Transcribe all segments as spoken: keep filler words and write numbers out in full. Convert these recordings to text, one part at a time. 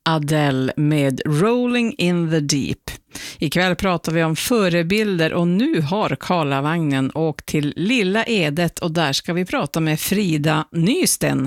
Adele med Rolling in the Deep. Ikväll pratar vi om förebilder och nu har Karlavagnen åkt till Lilla Edet och där ska vi prata med Frida Nysten.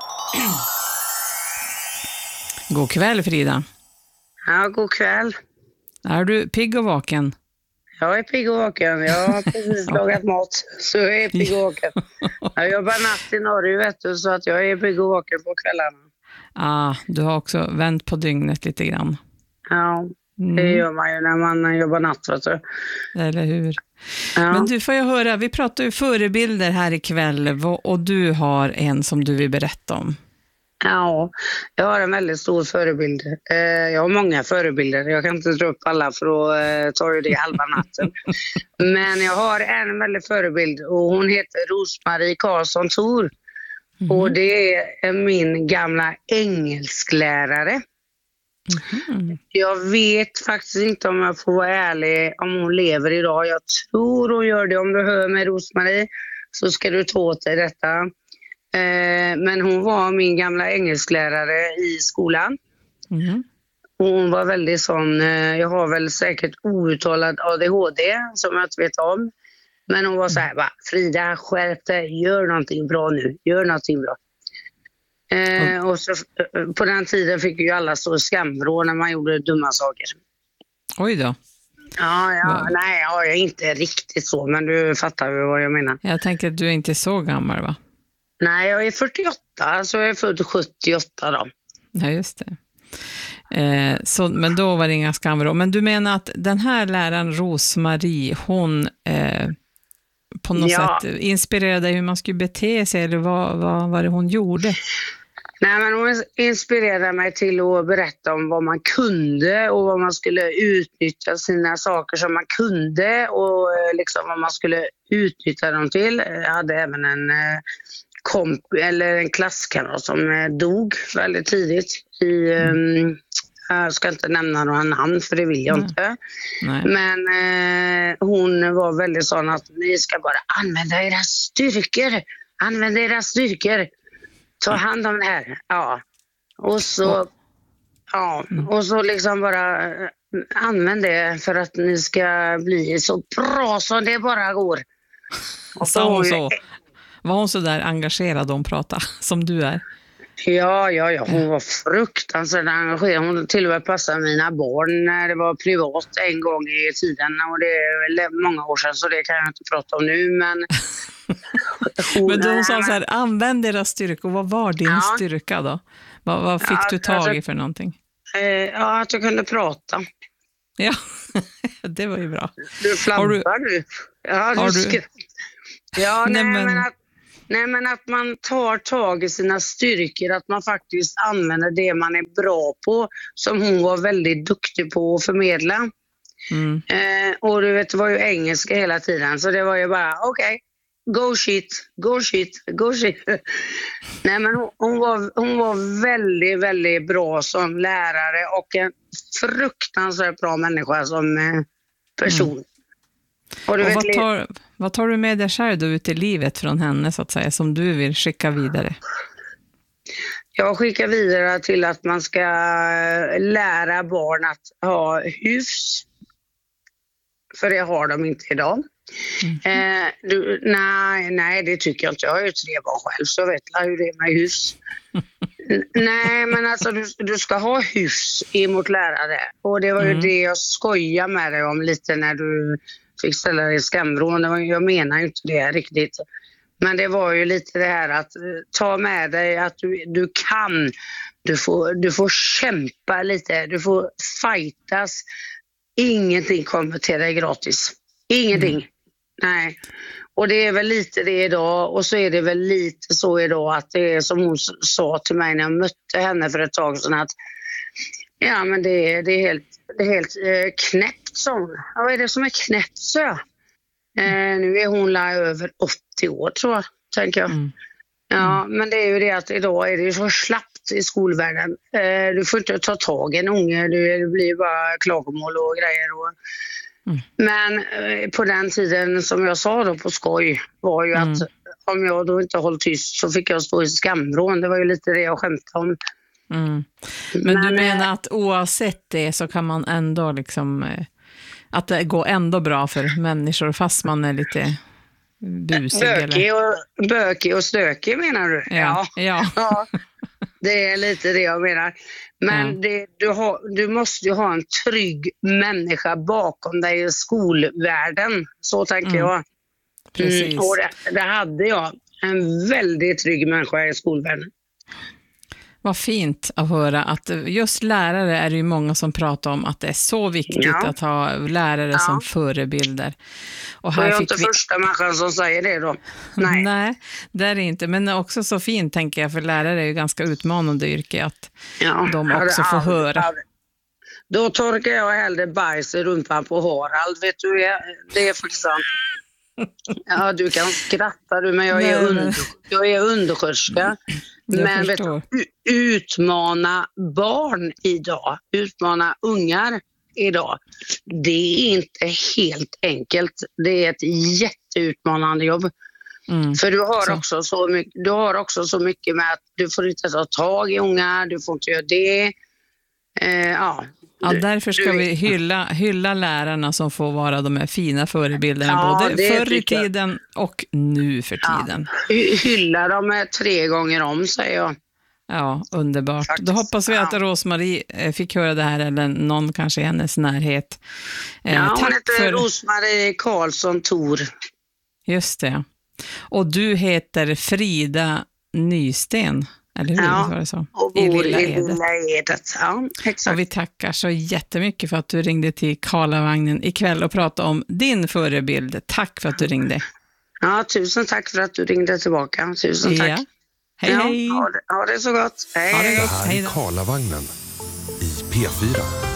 God kväll, Frida. Ja, god kväll. Är du pigg och vaken? Jag är pigg och vaken. Jag har precis lagat mat, så jag är pigg och vaken. Jag jobbar natt i Norge, vet du, så att jag är pigg och vaken på kvällarna. Ah, du har också vänt på dygnet lite grann. Ja, det Mm. gör man ju när man jobbar natt, vet du. Eller hur? Ja. Men du, får jag höra, vi pratar ju förebilder här ikväll och du har en som du vill berätta om. Ja, jag har en väldigt stor förebild. Eh, jag har många förebilder. Jag kan inte dra upp alla för då eh, tar ju det halva natten. Men jag har en väldigt förebild och hon heter Rosmarie Karlsson Thor. Mm. Och det är min gamla engelsklärare. Mm. Jag vet faktiskt inte om jag får vara ärlig om hon lever idag. Jag tror hon gör det. Om du hör mig, Rosmarie, så ska du ta åt dig detta. Men hon var min gamla engelsklärare i skolan. Mm. Hon var väldigt sån, jag har väl säkert outtalad A D H D som jag inte vet om. Men hon var så här, bara, Frida, skärp dig, gör någonting bra nu, gör någonting bra. Mm. Eh, och så, på den tiden fick ju alla så skamvrå när man gjorde dumma saker. Oj då. Ja, ja nej, jag är inte riktigt så, men du fattar ju vad jag menar. Jag tänker att du är inte så gammal, va? Nej, jag är fyrtioåtta, så jag är född sjuttioåtta då. Ja, just det. Eh, så, men då var det inga skamvrå. Men du menar att den här läraren Rosmarie, hon eh, på något ja. sätt inspirerade dig hur man skulle bete sig, eller vad, vad var det hon gjorde? Nej, men hon inspirerade mig till att berätta om vad man kunde och vad man skulle utnyttja sina saker som man kunde och liksom vad man skulle utnyttja dem till. Jag hade även en komp eller en klasskamrat som dog väldigt tidigt i, mm. jag ska inte nämna några namn för det vill jag Nej. inte. Nej. Men eh, hon var väldigt sån att ni ska bara använda era styrkor, använda era styrkor, ta hand om det här. Ja. Och så ja, och så liksom bara använd det för att ni ska bli så bra som det bara går. Och så hon så Var hon så där engagerad om prata som du är? Ja, ja, ja. Hon var fruktansvärt engagerad. Hon till och med passade mina barn när det var privat en gång i tiden. Och det är väl många år sedan, så det kan jag inte prata om nu. Men, hon, men då sa så här, använd deras styrka. Och vad var din ja. styrka då? Vad, vad fick ja, du tag alltså, i för någonting? Eh, ja, att jag kunde prata. Ja, det var ju bra. Du flampar du? Ja, du, du... Skri... Ja, nej, nej men... men att Nej, men att man tar tag i sina styrkor, att man faktiskt använder det man är bra på, som hon var väldigt duktig på att förmedla. Mm. Eh, och du vet, det var ju engelska hela tiden, så det var ju bara, okej, okay, go shit, go shit, go shit. Nej, men hon, hon, var, hon var väldigt, väldigt bra som lärare och en fruktansvärt bra människa som eh, person. Mm. Och, och vad, tar, vad tar du med dig själv då ut i livet från henne, så att säga, som du vill skicka vidare? Jag skickar vidare till att man ska lära barn att ha hyfs. För det har de inte idag. Mm. Eh, du, nej, nej, det tycker jag inte. Jag har ju tre barn själv, så jag vet hur det är med hyfs. Nej, men alltså du, du ska ha hyfs emot lärare. Och det var ju mm. det jag skojade med dig om lite när du fick ställa dig i skamvrån. Jag menar ju inte det riktigt. Men det var ju lite det här att ta med dig att du, du kan. Du får, du får kämpa lite. Du får fightas. Ingenting kommer till dig gratis. Ingenting. Mm. Nej. Och det är väl lite det idag. Och så är det väl lite så idag att det är som hon sa till mig när jag mötte henne för ett tag sedan, att ja, men det är, det är helt, det är helt eh, knäppt som. Ja, vad är det som är knäppt, så? Eh, nu är hon la över åttio år, tror jag, tänker jag. Mm. Ja, men det är ju det att idag är det ju så slappt i skolvärlden. Eh, du får inte ta tag i en unge, det blir bara klagomål och grejer. Och... Mm. Men eh, på den tiden, som jag sa då på skoj, var ju mm. att om jag då inte hållit tyst så fick jag stå i skamvrån. Det var ju lite det jag skämtade om. Mm. Men, Men du menar att oavsett det så kan man ändå liksom, att det går ändå bra för människor fast man är lite busig? Bökig eller? och, bökig och stökig menar du? Ja. Ja. ja. ja. Det är lite det jag menar. Men ja. det, du, har, du måste ju ha en trygg människa bakom dig i skolvärlden. Så tänker mm. jag. Precis. Mm, och det, det hade jag. En väldigt trygg människa i skolvärlden. Vad fint att höra att just lärare är det ju många som pratar om att det är så viktigt ja. att ha lärare ja. som förebilder. Och här och jag är fick inte vi... första människan som säger det då. Nej. Nej, det är det inte. Men också så fint tänker jag, för lärare är ju ganska utmanande yrke att ja. de också får aldrig, höra. Aldrig. Då torkar jag hellre bajs i rumpan på Harald. Vet du, det är faktiskt sant. Ja, du kan skratta du, men jag är, Nej, under, men... jag är undersköterska. Men vet du, utmana barn idag, utmana ungar idag, det är inte helt enkelt. Det är ett jätteutmanande jobb. Mm. För du har, så. Också så mycket, du har också så mycket med att du får inte ta tag i ungar, du får inte göra det. Eh, ja. Ja, därför ska du, vi hylla, hylla lärarna som får vara de här fina förebilderna, ja, både förr i tiden och nu för tiden. Ja, hylla dem tre gånger om, säger jag. Ja, underbart. Faktiskt. Då hoppas vi att ja. Rosmarie fick höra det här, eller någon kanske i hennes närhet. Eh, ja, hon tack heter för... Rosmarie Karlsson Thor. Just det. Och du heter Frida Nysten. Eller hur? Ja, var det så? Och bor i Lilla Edet. Lilla Edet. Ja, exakt. Och vi tackar så jättemycket för att du ringde till Karlavagnen ikväll och pratade om din förebild. Tack för att du ringde. Ja, tusen tack för att du ringde tillbaka. Tusen tack. Ja. Hej, ja, hej. Ha det, ha det så gott. Hej, hej. Det här är Karlavagnen i P fyra.